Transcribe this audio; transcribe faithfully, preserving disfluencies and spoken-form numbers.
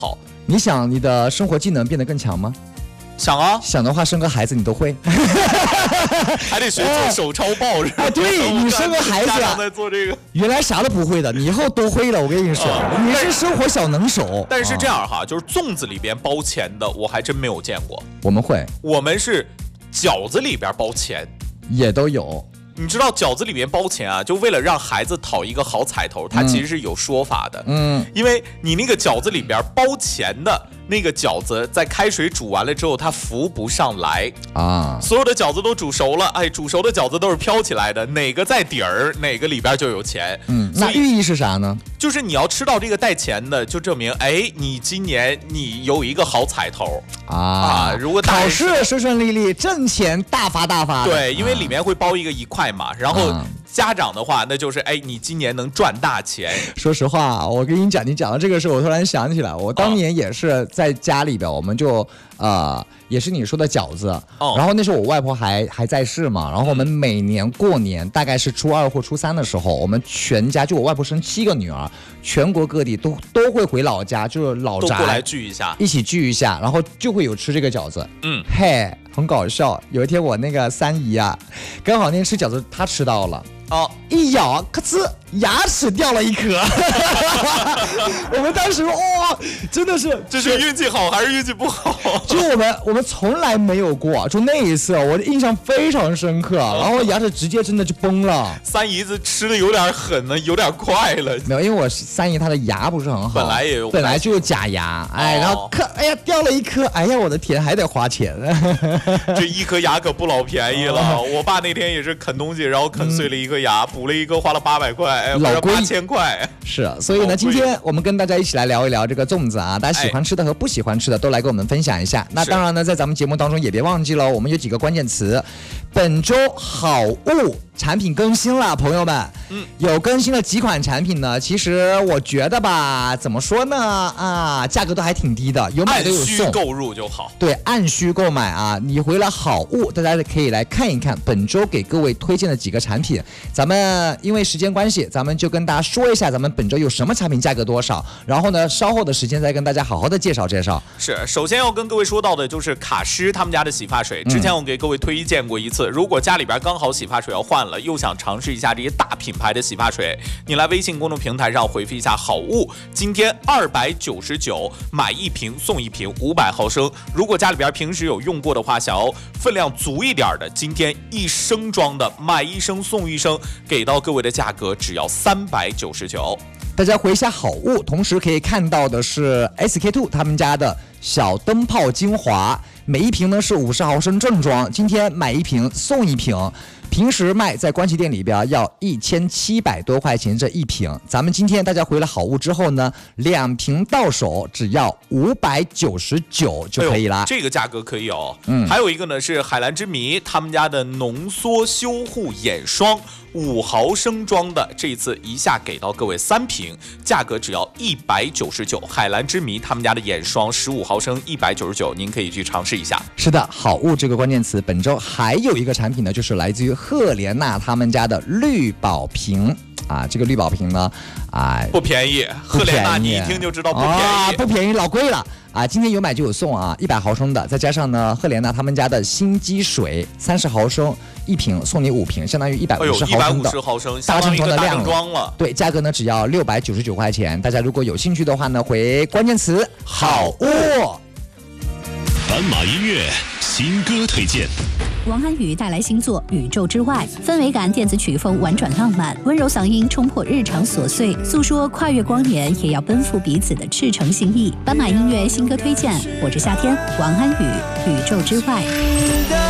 好， 你想你的生活技能变得更强吗？ 想啊， 想的话生个孩子你都会， 还得学做手抄报是吧？ 啊，对，你生个孩子家长在做这个， 原来啥都不会的，你以后都会了。我跟你说， 嗯、 你是生活小能手。 但是这样哈，就是粽子里边包钱的，我还真没有见过。 我们会， 我们是饺子里边包钱， 也都有。 你知道饺子里面包钱啊，就为了让孩子讨一个好彩头，它其实是有说法的。 嗯， 因为你那个饺子里边包钱的那个饺子，在开水煮完了之后，它浮不上来啊。所有的饺子都煮熟了，哎，煮熟的饺子都是飘起来的，哪个在底儿，哪个里边就有钱。 嗯，那寓意是啥呢？ 就是你要吃到这个带钱的，就证明哎，你今年你有一个好彩头啊。啊如果考试顺顺利利，挣钱大发大发的。 对，因为里面会包一个一块嘛，然后家长的话，那就是哎，你今年能赚大钱。 说实话，我跟你讲，你讲到这个时候，我突然想起来，我当年也是在家里边，我们就呃，也是你说的饺子。哦、然后那时候我外婆还还在世嘛，然后我们每年过年，大概是初二或初三的时候，我们全家就我外婆生七个女儿，全国各地都都会回老家，就是老宅都过来聚一下， 一起聚一下，然后就会有吃这个饺子。嗯，嘿，很搞笑。有一天我那个三姨啊，刚好那天吃饺子，她吃到了。哦，一咬，咔呲，牙齿掉了一颗。我们当时哇、哦，真的是， 这是运气好还是运气不好？ 就我们我们从来没有过，就那一次，我的印象非常深刻。然后牙齿直接真的就崩了。 三姨子吃的有点狠了，有点快了。 没有，因为我三姨她的牙不是很好， 本来也有， 本来就有假牙，哎，然后颗，哎呀掉了一颗，哎呀我的天，还得花钱。 这一颗牙可不老便宜了。我爸那天也是啃东西，然后啃碎了一颗。牙补了一个，花了八百块， 老贵八千块。 是，所以呢，今天我们跟大家一起来聊一聊这个粽子啊，大家喜欢吃的和不喜欢吃的都来跟我们分享一下。那当然呢，在咱们节目当中也别忘记了，我们有几个关键词，本周好物产品更新了，朋友们，嗯，有更新了几款产品呢。其实我觉得吧，怎么说呢啊，价格都还挺低的，有买都有送， 按需购入就好。 对，按需购买啊，你回了好物，大家可以来看一看本周给各位推荐的几个产品。咱们因为时间关系，咱们就跟大家说一下咱们本周有什么产品，价格多少，然后呢稍后的时间再跟大家好好的介绍介绍。 是，首先要跟各位说到的就是卡诗他们家的洗发水，之前我给各位推荐过一次，嗯、如果家里边刚好洗发水要换了，又想尝试一下这些大品牌的洗发水，你来微信公众平台上回复一下好物，今天二百九十九买一瓶送一瓶五百毫升，如果家里边平时有用过的话，想要分量足一点的，今天一升装的买一升送一升，给到各位的价格只要三百九十九。 大家回一下好物，同时可以看到的是 S K two 他们家的小灯泡精华，每一瓶呢是五十毫升正装，今天买一瓶送一瓶。平时卖在关旗店里边要一千七百多块钱这一瓶，咱们今天大家回了好物之后呢，两瓶到手只要五百九十九就可以了、哎。 这个价格可以哦。嗯，还有一个呢是海蓝之谜他们家的浓缩修护眼霜，五毫升装的，这一次一下给到各位三瓶，价格只要一百九十九。海蓝之谜他们家的眼霜十五毫升一百九十九，您可以去尝试一下。 是的，好物这个关键词，本周还有一个产品呢，就是来自于赫莲娜他们家的绿宝瓶啊，这个绿宝瓶呢，啊不便宜，赫莲娜你一听就知道不便宜， 啊、不便宜，老贵了啊！今天有买就有送啊，一百毫升的，再加上呢赫莲娜他们家的心机水三十毫升一瓶，送你五瓶，相当于一百五十毫升的大正装的量了。对，价格呢只要六百九十九块钱。大家如果有兴趣的话呢，回关键词好物。 斑马音乐新歌推荐。 王安宇带来新作《宇宙之外》，氛围感电子曲风婉转浪漫，温柔嗓音冲破日常琐碎，诉说跨越光年也要奔赴彼此的赤诚心意。斑马音乐新歌推荐，我是夏天，王安宇《宇宙之外》。